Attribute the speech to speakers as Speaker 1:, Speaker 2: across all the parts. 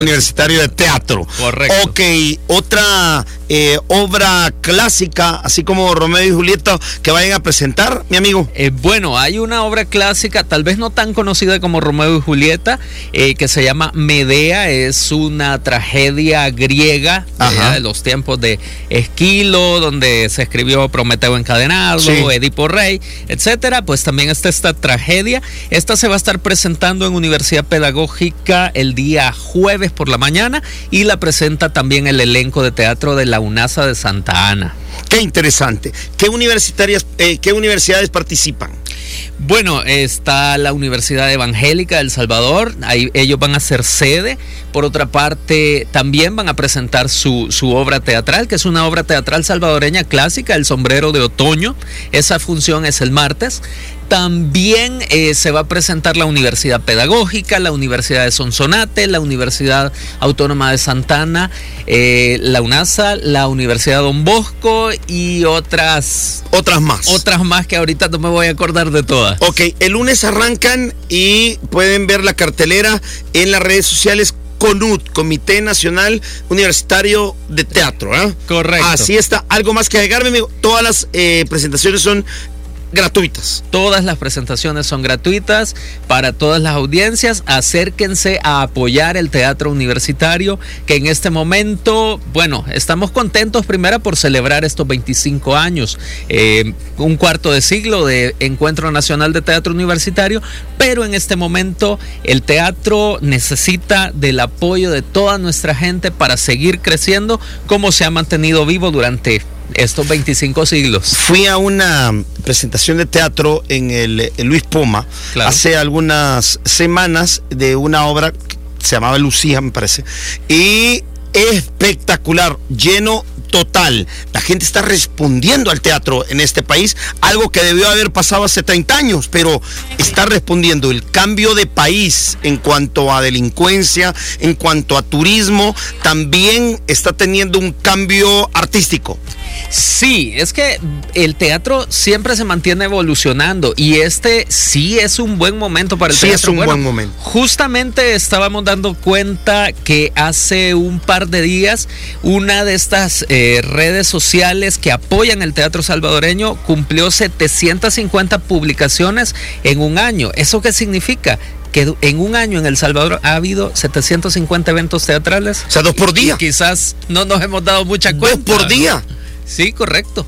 Speaker 1: Universitario de Teatro.
Speaker 2: Correcto.
Speaker 1: Ok, otra obra clásica, así como Romeo y Julieta, que vayan a presentar, mi amigo.
Speaker 2: Bueno, hay una obra clásica, tal vez no tan conocida como Romeo y Julieta, que se llama Medea. Es una tragedia griega de los tiempos de Esquilo, donde se escribió Prometeo encadenado, sí, Edipo Rey, etcétera. Pues también está esta tragedia. Esta se va a estar presentando en Universidad Pedagógica el día jueves por la mañana, y la presenta también el elenco de teatro de la UNASA de Santa Ana.
Speaker 1: Qué interesante. ¿Qué universidades participan?
Speaker 2: Bueno, está la Universidad Evangélica de El Salvador, ahí ellos van a ser sede. Por otra parte, también van a presentar su obra teatral, que es una obra teatral salvadoreña clásica, El Sombrero de Otoño. Esa función es el martes. También se va a presentar la Universidad Pedagógica, la Universidad de Sonsonate, la Universidad Autónoma de Santa Ana, la UNASA, la Universidad Don Bosco y otras más. Otras más que ahorita no me voy a acordar de todas.
Speaker 1: Ok, el lunes arrancan y pueden ver la cartelera en las redes sociales. CONUT, Comité Nacional Universitario de Teatro, ¿eh?
Speaker 2: Correcto.
Speaker 1: Así está. Algo más que agregarme, amigo. Todas las presentaciones son gratuitas.
Speaker 2: Todas las presentaciones son gratuitas para todas las audiencias. Acérquense a apoyar el teatro universitario, que en este momento, bueno, estamos contentos primero por celebrar estos 25 años, un cuarto de siglo de Encuentro Nacional de Teatro Universitario, pero en este momento el teatro necesita del apoyo de toda nuestra gente para seguir creciendo como se ha mantenido vivo durante estos 25 siglos.
Speaker 1: Fui a una presentación de teatro en el Luis Poma, claro, hace algunas semanas, de una obra que se llamaba Lucía, me parece, y espectacular, lleno total. La gente está respondiendo al teatro en este país, algo que debió haber pasado hace 30 años, pero está respondiendo. El cambio de país en cuanto a delincuencia, en cuanto a turismo, también está teniendo un cambio artístico.
Speaker 2: Sí, es que el teatro siempre se mantiene evolucionando, y este sí es un buen momento para el teatro.
Speaker 1: Sí, es un buen momento.
Speaker 2: Justamente estábamos dando cuenta que hace un par de días una de estas redes sociales que apoyan el teatro salvadoreño cumplió 750 publicaciones en un año. ¿Eso qué significa? Que en un año en El Salvador ha habido 750 eventos teatrales.
Speaker 1: O sea, 2 por día.
Speaker 2: Y quizás no nos hemos dado mucha cuenta.
Speaker 1: 2 por día.
Speaker 2: ¿No? Sí, correcto.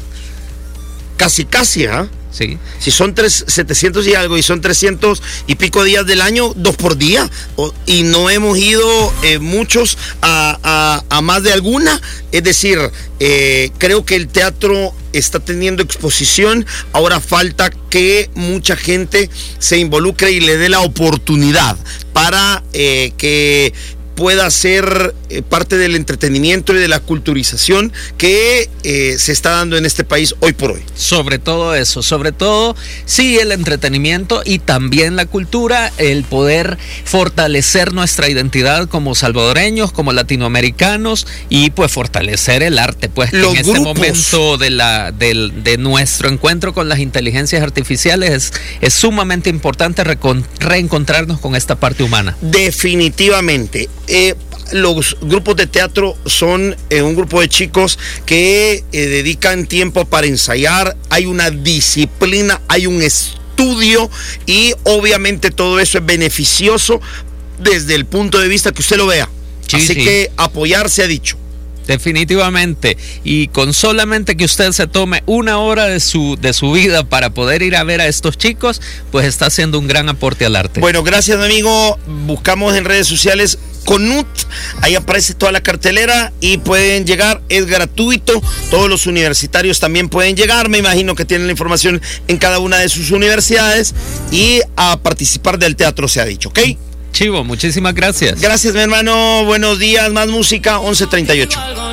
Speaker 1: Casi, ¿ah?
Speaker 2: Sí.
Speaker 1: Si son 700 y algo y son 300 y pico días del año, 2 por día. Y no hemos ido muchos a más de alguna. Es decir, creo que el teatro está teniendo exposición. Ahora falta que mucha gente se involucre y le dé la oportunidad para que pueda ser parte del entretenimiento y de la culturización que se está dando en este país hoy por hoy.
Speaker 2: Sobre todo eso, sobre todo, sí, el entretenimiento y también la cultura, el poder fortalecer nuestra identidad como salvadoreños, como latinoamericanos, y pues fortalecer el arte, pues que en este momento de nuestro encuentro con las inteligencias artificiales es sumamente importante reencontrarnos con esta parte humana.
Speaker 1: Definitivamente. Los grupos de teatro son un grupo de chicos que dedican tiempo para ensayar. Hay una disciplina, hay un estudio, y obviamente todo eso es beneficioso desde el punto de vista que usted lo vea. Sí, así que apoyar se ha dicho.
Speaker 2: Definitivamente, y con solamente que usted se tome una hora de su vida para poder ir a ver a estos chicos, pues está haciendo un gran aporte al arte.
Speaker 1: Bueno, gracias, amigo. Buscamos en redes sociales CONUT, ahí aparece toda la cartelera y pueden llegar, es gratuito. Todos los universitarios también pueden llegar, me imagino que tienen la información en cada una de sus universidades, y a participar del teatro se ha dicho, ¿ok?
Speaker 2: Chivo, muchísimas gracias.
Speaker 1: Gracias, mi hermano. Buenos días, más música, 11:38.